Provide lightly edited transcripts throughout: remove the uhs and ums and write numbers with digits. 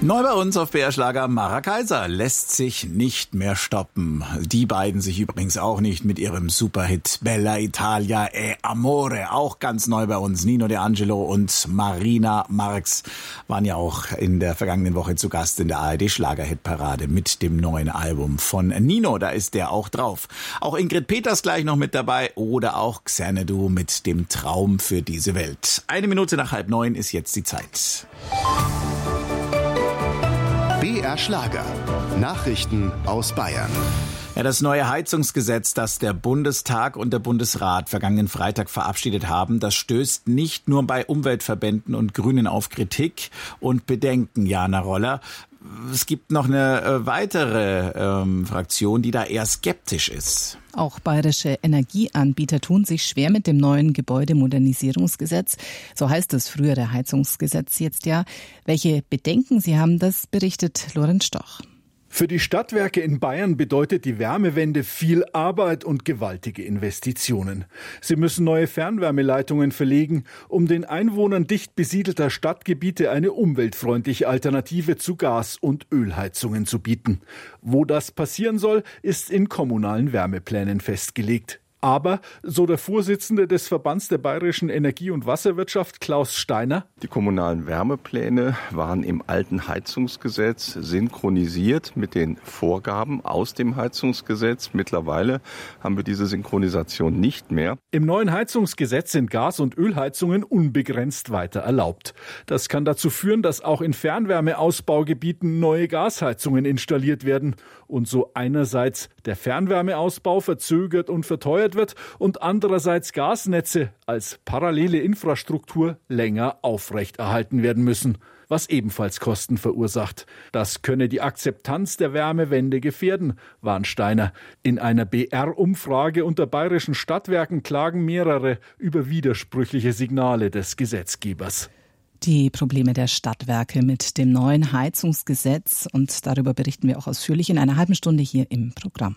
Neu bei uns auf BR Schlager, Mara Kaiser lässt sich nicht mehr stoppen. Die beiden sich übrigens auch nicht mit ihrem Superhit Bella Italia e Amore. Auch ganz neu bei uns. Nino De Angelo und Marina Marx waren ja auch in der vergangenen Woche zu Gast in der ARD Schlagerhitparade mit dem neuen Album von Nino. Da ist der auch drauf. Auch Ingrid Peters gleich noch mit dabei oder auch Xanadu mit dem Traum für diese Welt. 8:01 ist jetzt die Zeit. BR Schlager. Nachrichten aus Bayern. Ja, das neue Heizungsgesetz, das der Bundestag und der Bundesrat vergangenen Freitag verabschiedet haben, das stößt nicht nur bei Umweltverbänden und Grünen auf Kritik und Bedenken, Jana Roller. Es gibt noch eine weitere Fraktion, die da eher skeptisch ist. Auch bayerische Energieanbieter tun sich schwer mit dem neuen Gebäudemodernisierungsgesetz. So heißt das frühere Heizungsgesetz jetzt ja. Welche Bedenken sie haben, das berichtet Lorenz Stoch. Für die Stadtwerke in Bayern bedeutet die Wärmewende viel Arbeit und gewaltige Investitionen. Sie müssen neue Fernwärmeleitungen verlegen, um den Einwohnern dicht besiedelter Stadtgebiete eine umweltfreundliche Alternative zu Gas- und Ölheizungen zu bieten. Wo das passieren soll, ist in kommunalen Wärmeplänen festgelegt. Aber, so der Vorsitzende des Verbands der bayerischen Energie- und Wasserwirtschaft, Klaus Steiner: Die kommunalen Wärmepläne waren im alten Heizungsgesetz synchronisiert mit den Vorgaben aus dem Heizungsgesetz. Mittlerweile haben wir diese Synchronisation nicht mehr. Im neuen Heizungsgesetz sind Gas- und Ölheizungen unbegrenzt weiter erlaubt. Das kann dazu führen, dass auch in Fernwärmeausbaugebieten neue Gasheizungen installiert werden und so einerseits der Fernwärmeausbau verzögert und verteuert wird und andererseits Gasnetze als parallele Infrastruktur länger aufrechterhalten werden müssen, was ebenfalls Kosten verursacht. Das könne die Akzeptanz der Wärmewende gefährden, warnt Steiner. In einer BR-Umfrage unter bayerischen Stadtwerken klagen mehrere über widersprüchliche Signale des Gesetzgebers. Die Probleme der Stadtwerke mit dem neuen Heizungsgesetz, und darüber berichten wir auch ausführlich in einer halben Stunde hier im Programm.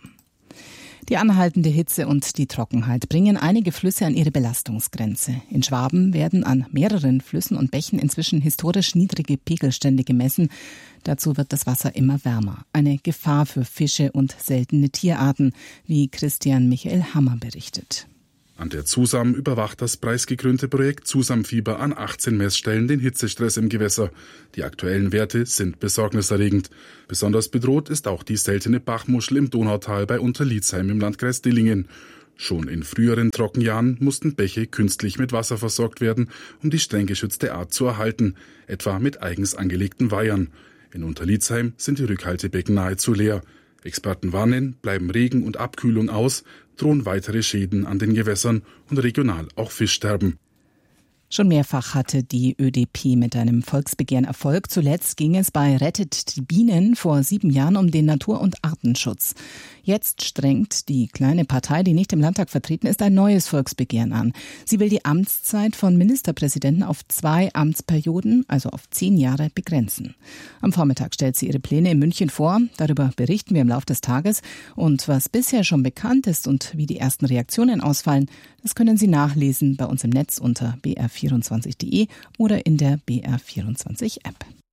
Die anhaltende Hitze und die Trockenheit bringen einige Flüsse an ihre Belastungsgrenze. In Schwaben werden an mehreren Flüssen und Bächen inzwischen historisch niedrige Pegelstände gemessen. Dazu wird das Wasser immer wärmer. Eine Gefahr für Fische und seltene Tierarten, wie Christian Michael Hammer berichtet. An der ZUSAM überwacht das preisgekrönte Projekt ZUSAM-Fieber an 18 Messstellen den Hitzestress im Gewässer. Die aktuellen Werte sind besorgniserregend. Besonders bedroht ist auch die seltene Bachmuschel im Donautal bei Unterlietzheim im Landkreis Dillingen. Schon in früheren Trockenjahren mussten Bäche künstlich mit Wasser versorgt werden, um die streng geschützte Art zu erhalten, etwa mit eigens angelegten Weihern. In Unterlietzheim sind die Rückhaltebecken nahezu leer. Experten warnen, bleiben Regen und Abkühlung aus, drohen weitere Schäden an den Gewässern und regional auch Fischsterben. Schon mehrfach hatte die ÖDP mit einem Volksbegehren Erfolg. Zuletzt ging es bei Rettet die Bienen vor 7 Jahren um den Natur- und Artenschutz. Jetzt strengt die kleine Partei, die nicht im Landtag vertreten ist, ein neues Volksbegehren an. Sie will die Amtszeit von Ministerpräsidenten auf 2 Amtsperioden, also auf 10 Jahre, begrenzen. Am Vormittag stellt sie ihre Pläne in München vor. Darüber berichten wir im Laufe des Tages. Und was bisher schon bekannt ist und wie die ersten Reaktionen ausfallen, das können Sie nachlesen bei uns im Netz unter br24.de oder in der BR24-App.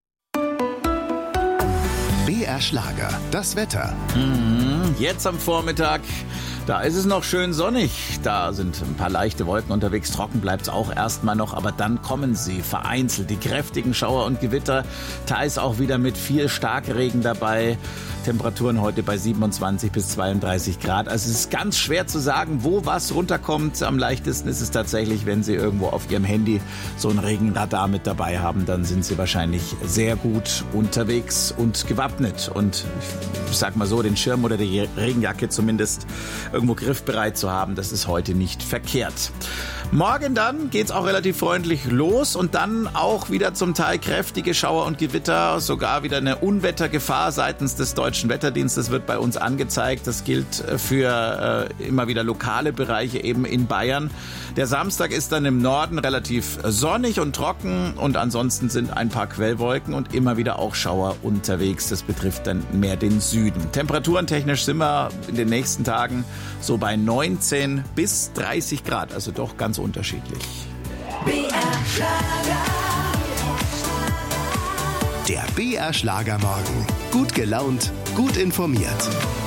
BR Schlager, das Wetter. Jetzt am Vormittag, da ist es noch schön sonnig. Da sind ein paar leichte Wolken unterwegs. Trocken bleibt es auch erstmal noch, aber dann kommen sie vereinzelt. Die kräftigen Schauer und Gewitter, teils auch wieder mit viel Starkregen dabei. Temperaturen heute bei 27 bis 32 Grad. Also es ist ganz schwer zu sagen, wo was runterkommt. Am leichtesten ist es tatsächlich, wenn Sie irgendwo auf Ihrem Handy so ein Regenradar mit dabei haben. Dann sind Sie wahrscheinlich sehr gut unterwegs und gewappnet. Und ich sag mal so, den Schirm oder die Regenjacke zumindest irgendwo griffbereit zu haben, das ist heute nicht verkehrt. Morgen dann geht's auch relativ freundlich los und dann auch wieder zum Teil kräftige Schauer und Gewitter, sogar wieder eine Unwettergefahr seitens des Deutschen Wetterdienstes wird bei uns angezeigt. Das gilt für immer wieder lokale Bereiche eben in Bayern. Der Samstag ist dann im Norden relativ sonnig und trocken und ansonsten sind ein paar Quellwolken und immer wieder auch Schauer unterwegs. Das betrifft dann mehr den Süden. Temperaturen-technisch sind wir in den nächsten Tagen so bei 19 bis 30 Grad, also doch ganz unterschiedlich. BR Schlager. Der BR Schlagermorgen. Gut gelaunt, gut informiert.